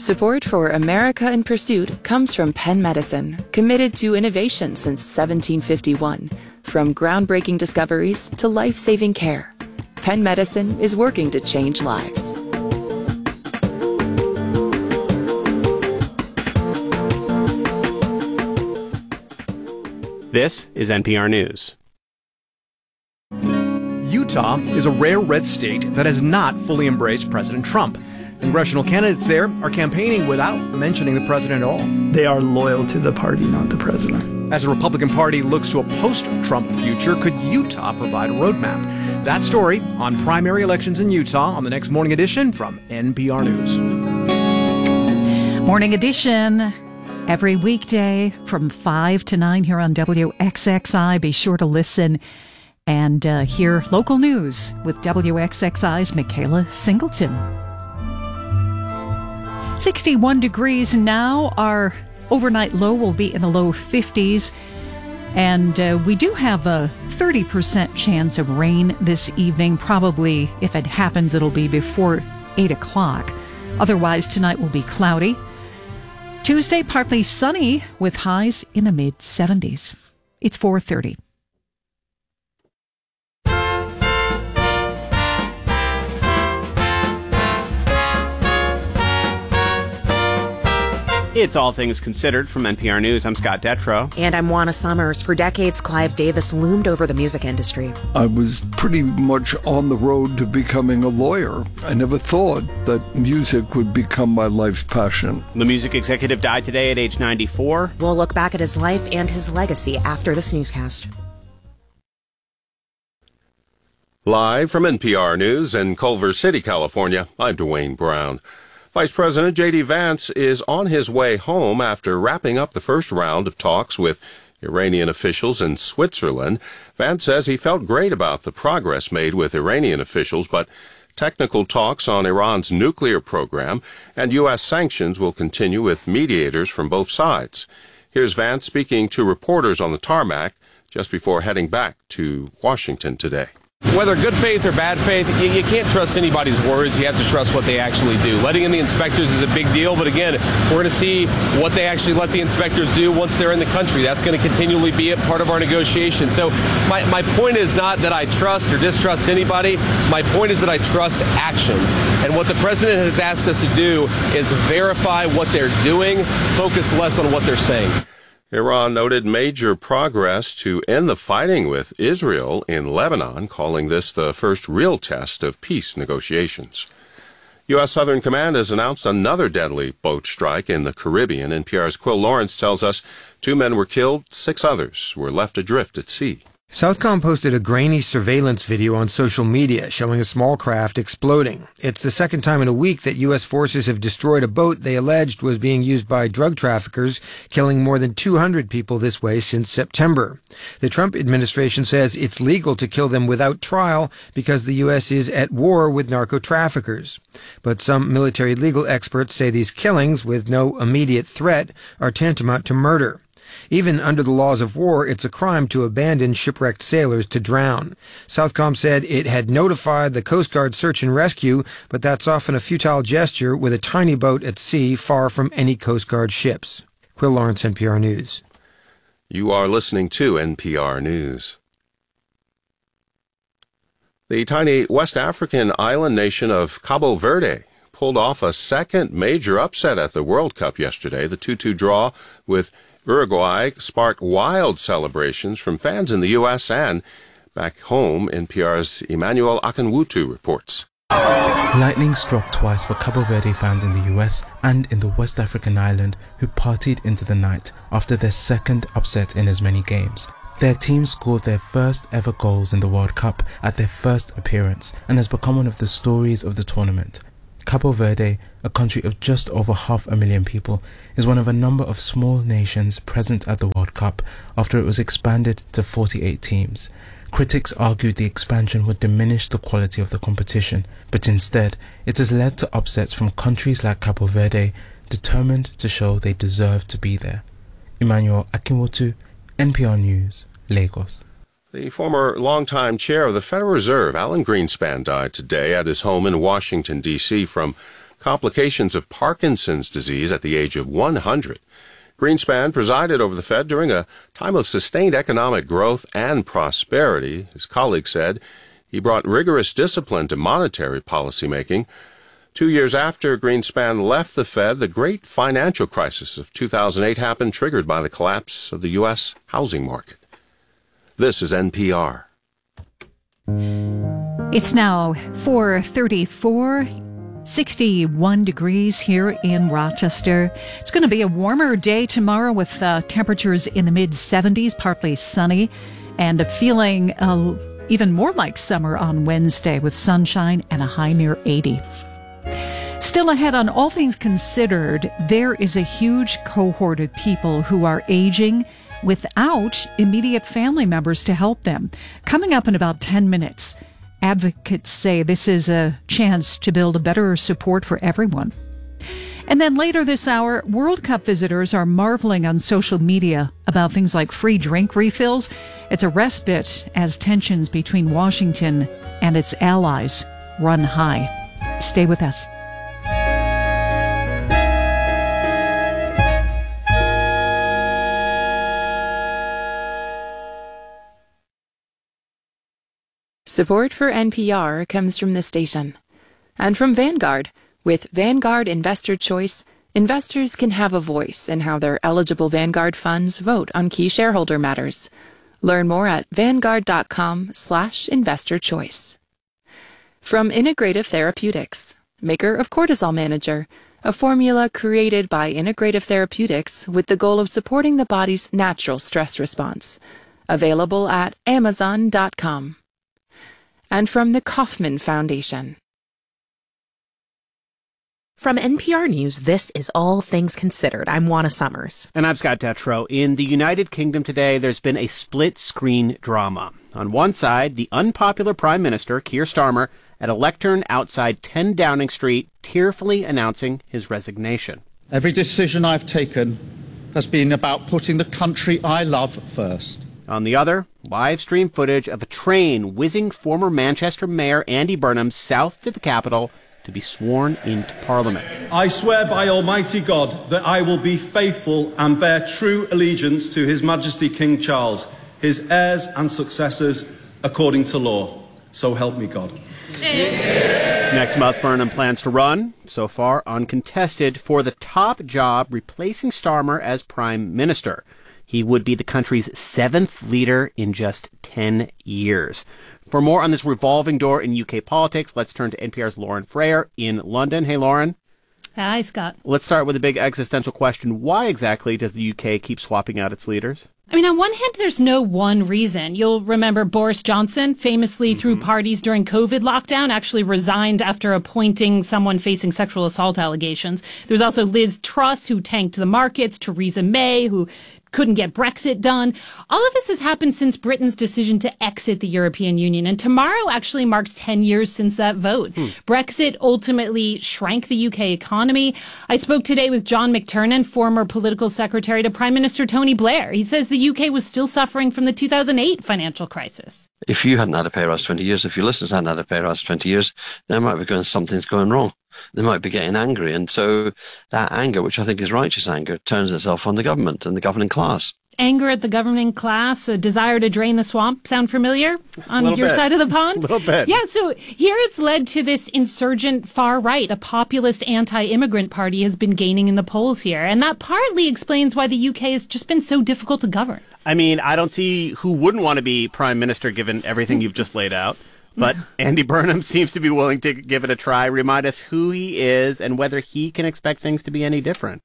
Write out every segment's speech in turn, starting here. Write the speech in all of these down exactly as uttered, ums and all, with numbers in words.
Support for America in Pursuit comes from Penn Medicine, committed to innovation since seventeen fifty-one. From groundbreaking discoveries to life-saving care, Penn Medicine is working to change lives. This is N P R News. Utah is a rare red state that has not fully embraced President Trump. Congressional candidates there are campaigning without mentioning the president at all. They are loyal to the party, not the president. As the Republican Party looks to a post-Trump future, could Utah provide a roadmap? That story on primary elections in Utah on the next Morning Edition from N P R News. Morning Edition, every weekday from five to nine here on W X X I. Be sure to listen and uh, hear local news with W X X I's Michaela Singleton. sixty-one degrees now. Our overnight low will be in the low fifties. And uh, we do have a thirty percent chance of rain this evening. Probably, if it happens, it'll be before eight o'clock. Otherwise, tonight will be cloudy. Tuesday, partly sunny with highs in the mid seventies. It's four thirty. It's All Things Considered from N P R News. I'm Scott Detrow. And I'm Juana Summers. For decades, Clive Davis loomed over the music industry. I was pretty much on the road to becoming a lawyer. I never thought that music would become my life's passion. The music executive died today at age ninety-four. We'll look back at his life and his legacy after this newscast. Live from N P R News in Culver City, California, I'm Dwayne Brown. Vice President J D Vance is on his way home after wrapping up the first round of talks with Iranian officials in Switzerland. Vance says he felt great about the progress made with Iranian officials, but technical talks on Iran's nuclear program and U S sanctions will continue with mediators from both sides. Here's Vance speaking to reporters on the tarmac just before heading back to Washington today. Whether good faith or bad faith, you, you can't trust anybody's words. You have to trust what they actually do. Letting in the inspectors is a big deal, but again, we're going to see what they actually let the inspectors do once they're in the country. That's going to continually be a part of our negotiation. So my, my point is not that I trust or distrust anybody. My point is that I trust actions. And what the president has asked us to do is verify what they're doing, focus less on what they're saying. Iran noted major progress to end the fighting with Israel in Lebanon, calling this the first real test of peace negotiations. U S. Southern Command has announced another deadly boat strike in the Caribbean. N P R's Quill Lawrence tells us two men were killed, six others were left adrift at sea. Southcom posted a grainy surveillance video on social media showing a small craft exploding. It's the second time in a week that U S forces have destroyed a boat they alleged was being used by drug traffickers, killing more than two hundred people this way since September. The Trump administration says it's legal to kill them without trial because the U S is at war with narco-traffickers. But some military legal experts say these killings, with no immediate threat, are tantamount to murder. Even under the laws of war, it's a crime to abandon shipwrecked sailors to drown. Southcom said it had notified the Coast Guard search and rescue, but that's often a futile gesture with a tiny boat at sea far from any Coast Guard ships. Quill Lawrence, N P R News. You are listening to N P R News. The tiny West African island nation of Cabo Verde pulled off a second major upset at the World Cup yesterday. The two two draw with Uruguay sparked wild celebrations from fans in the U S and back home. N P R's Emmanuel Akinwutu reports. Lightning struck twice for Cabo Verde fans in the U S and in the West African island who partied into the night after their second upset in as many games. Their team scored their first ever goals in the World Cup at their first appearance and has become one of the stories of the tournament. Cabo Verde, a country of just over half a million people, is one of a number of small nations present at the World Cup after it was expanded to forty-eight teams. Critics argued the expansion would diminish the quality of the competition, but instead it has led to upsets from countries like Cabo Verde, determined to show they deserve to be there. Emmanuel Akinwotu, N P R News, Lagos. The former longtime chair of the Federal Reserve, Alan Greenspan, died today at his home in Washington, D C from complications of Parkinson's disease at the age of one hundred. Greenspan presided over the Fed during a time of sustained economic growth and prosperity. His colleagues said he brought rigorous discipline to monetary policymaking. Two years after Greenspan left the Fed, the great financial crisis of two thousand eight happened, triggered by the collapse of the U S housing market. This is N P R. It's now four thirty-four, sixty-one degrees here in Rochester. It's going to be a warmer day tomorrow with uh, temperatures in the mid seventies, partly sunny, and a feeling uh, even more like summer on Wednesday with sunshine and a high near eighty. Still ahead on All Things Considered, there is a huge cohort of people who are aging without immediate family members to help them. Coming up in about ten minutes, advocates say this is a chance to build a better support for everyone. And then later this hour, World Cup visitors are marveling on social media about things like free drink refills. It's a respite as tensions between Washington and its allies run high. Stay with us. Support for N P R comes from the station and from Vanguard. With Vanguard Investor Choice, investors can have a voice in how their eligible Vanguard funds vote on key shareholder matters. Learn more at vanguard.com slash investor choice. From Integrative Therapeutics, maker of Cortisol Manager, a formula created by Integrative Therapeutics with the goal of supporting the body's natural stress response. Available at amazon dot com. And from the Kauffman Foundation. From N P R News, this is All Things Considered. I'm Juana Summers. And I'm Scott Detrow. In the United Kingdom today, there's been a split-screen drama. On one side, the unpopular Prime Minister, Keir Starmer, at a lectern outside ten Downing Street, tearfully announcing his resignation. Every decision I've taken has been about putting the country I love first. On the other, live stream footage of a train whizzing former Manchester Mayor Andy Burnham south to the capital to be sworn into Parliament. I swear by Almighty God that I will be faithful and bear true allegiance to His Majesty King Charles, his heirs and successors, according to law. So help me God. Next month, Burnham plans to run, so far uncontested, for the top job replacing Starmer as Prime Minister. He would be the country's seventh leader in just ten years. For more on this revolving door in U K politics, let's turn to N P R's Lauren Frayer in London. Hey, Lauren. Hi, Scott. Let's start with a big existential question. Why exactly does the U K keep swapping out its leaders? I mean, on one hand, there's no one reason. You'll remember Boris Johnson famously mm-hmm. threw parties during COVID lockdown, actually resigned after appointing someone facing sexual assault allegations. There's also Liz Truss, who tanked the markets, Theresa May, who couldn't get Brexit done. All of this has happened since Britain's decision to exit the European Union. And tomorrow actually marks ten years since that vote. Hmm. Brexit ultimately shrank the U K economy. I spoke today with John McTernan, former political secretary to Prime Minister Tony Blair. He says the U K was still suffering from the two thousand eight financial crisis. If you hadn't had a pay rise twenty years, if your listeners hadn't had a pay rise twenty years, they might be going, something's going wrong. They might be getting angry. And so that anger, which I think is righteous anger, turns itself on the government and the governing class. Anger at the governing class, a desire to drain the swamp. Sound familiar on your bit. side of the pond? A little bit. Yeah, so here it's led to this insurgent far right. A populist anti-immigrant party has been gaining in the polls here. And that partly explains why the U K has just been so difficult to govern. I mean, I don't see who wouldn't want to be prime minister given everything you've just laid out. But Andy Burnham seems to be willing to give it a try. Remind us who he is and whether he can expect things to be any different.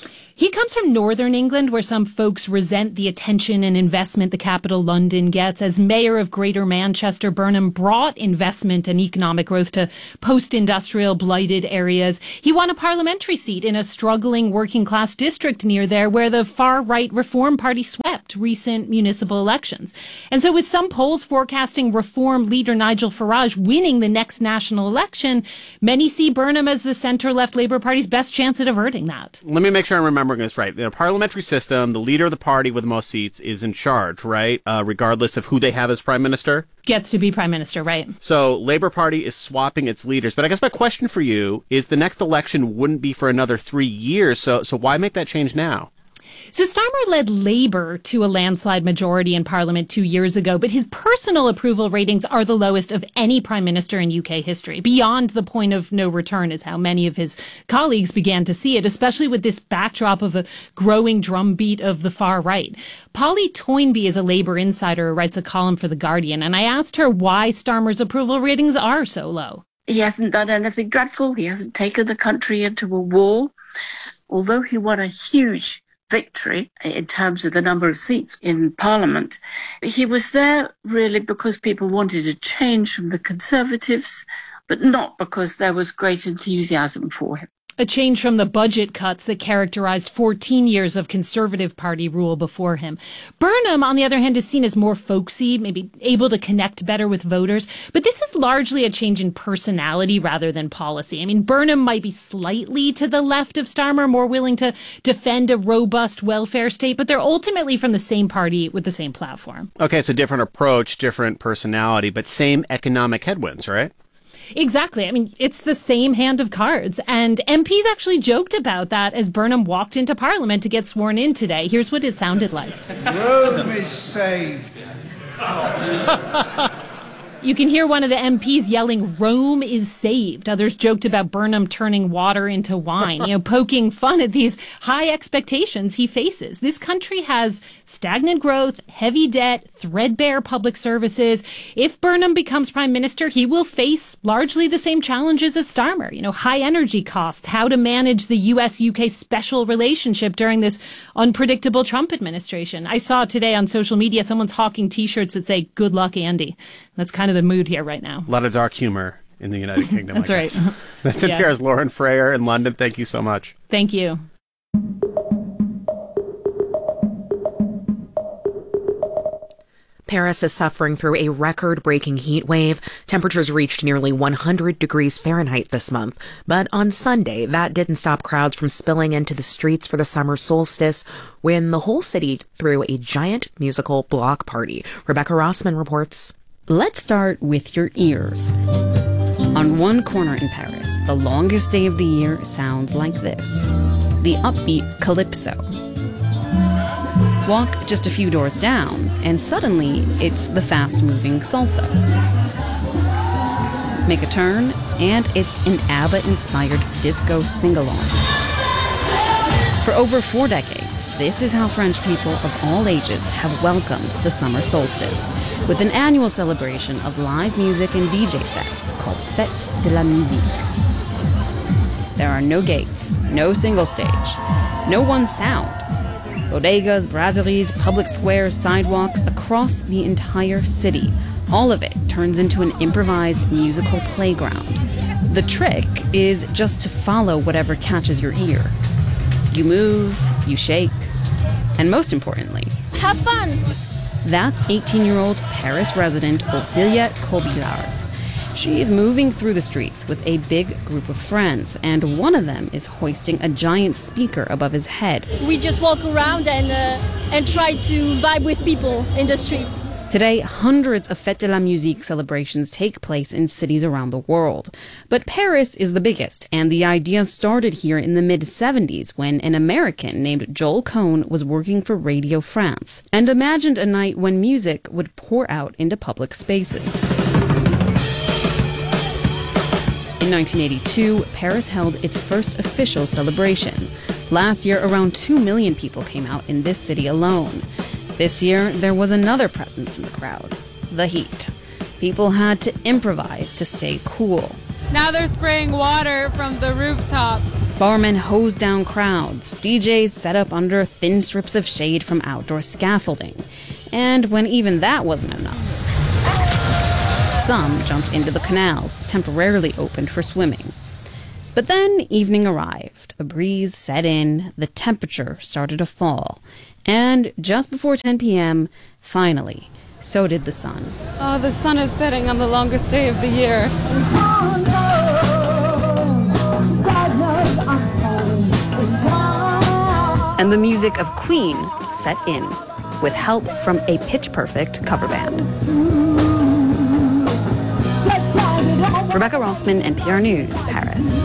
He comes from northern England, where some folks resent the attention and investment the capital London gets. As mayor of Greater Manchester, Burnham brought investment and economic growth to post-industrial blighted areas. He won a parliamentary seat in a struggling working-class district near there, where the far-right Reform Party swept recent municipal elections. And so with some polls forecasting Reform leader Nigel Farage winning the next national election, many see Burnham as the centre-left Labour Party's best chance at averting that. Let me make sure I remember remembering this right, in a parliamentary system, the leader of the party with the most seats is in charge, right? Uh, regardless of who they have as prime minister? Gets to be prime minister, right? So Labour Party is swapping its leaders. But I guess my question for you is the next election wouldn't be for another three years. So, so why make that change now? So Starmer led Labour to a landslide majority in Parliament two years ago, but his personal approval ratings are the lowest of any prime minister in U K history. Beyond the point of no return is how many of his colleagues began to see it, especially with this backdrop of a growing drumbeat of the far right. Polly Toynbee is a Labour insider who writes a column for The Guardian, and I asked her why Starmer's approval ratings are so low. He hasn't done anything dreadful. He hasn't taken the country into a war. Although he won a huge victory in terms of the number of seats in Parliament, he was there really because people wanted a change from the Conservatives, but not because there was great enthusiasm for him. A change from the budget cuts that characterized fourteen years of Conservative Party rule before him. Burnham, on the other hand, is seen as more folksy, maybe able to connect better with voters. But this is largely a change in personality rather than policy. I mean, Burnham might be slightly to the left of Starmer, more willing to defend a robust welfare state, but they're ultimately from the same party with the same platform. Okay, so different approach, different personality, but same economic headwinds, right? Exactly. I mean, it's the same hand of cards. And M Ps actually joked about that as Burnham walked into Parliament to get sworn in today. Here's what it sounded like. Rome is saved. You can hear one of the M Ps yelling, "Rome is saved." Others joked about Burnham turning water into wine, you know, poking fun at these high expectations he faces. This country has stagnant growth, heavy debt, threadbare public services. If Burnham becomes prime minister, he will face largely the same challenges as Starmer. You know, high energy costs, how to manage the U S U K special relationship during this unpredictable Trump administration. I saw today on social media someone's hawking T-shirts that say, "Good luck, Andy." That's kind of the mood here right now. A lot of dark humor in the United Kingdom. That's right. That's Yeah. N P R's Lauren Frayer in London. Thank you so much. Thank you. Paris is suffering through a record-breaking heat wave. Temperatures reached nearly one hundred degrees Fahrenheit this month. But on Sunday, that didn't stop crowds from spilling into the streets for the summer solstice when the whole city threw a giant musical block party. Rebecca Rossman reports. Let's start with your ears. On one corner in Paris, the longest day of the year sounds like this. The upbeat Calypso. Walk just a few doors down, and suddenly it's the fast-moving Salsa. Make a turn, and it's an ABBA-inspired disco sing-along. For over four decades, this is how French people of all ages have welcomed the summer solstice, with an annual celebration of live music and D J sets called Fête de la Musique. There are no gates, no single stage, no one sound. Bodegas, brasseries, public squares, sidewalks across the entire city. All of it turns into an improvised musical playground. The trick is just to follow whatever catches your ear. You move, you shake, and most importantly, have fun! That's eighteen-year-old Paris resident Ophelia Cobilars. She's moving through the streets with a big group of friends, and one of them is hoisting a giant speaker above his head. We just walk around and uh, and try to vibe with people in the street. Today, hundreds of Fête de la Musique celebrations take place in cities around the world. But Paris is the biggest, and the idea started here in the mid seventies when an American named Joel Cohn was working for Radio France and imagined a night when music would pour out into public spaces. In nineteen eighty-two, Paris held its first official celebration. Last year, around two million people came out in this city alone. This year, there was another presence in the crowd, the heat. People had to improvise to stay cool. Now they're spraying water from the rooftops. Barmen hosed down crowds. D Js set up under thin strips of shade from outdoor scaffolding. And when even that wasn't enough, some jumped into the canals, temporarily opened for swimming. But then evening arrived. A breeze set in, the temperature started to fall. And just before ten p.m., finally, so did the sun. Oh, the sun is setting on the longest day of the year. and the music of Queen set in, with help from a pitch-perfect cover band. Rebecca Rossman, N P R News, Paris.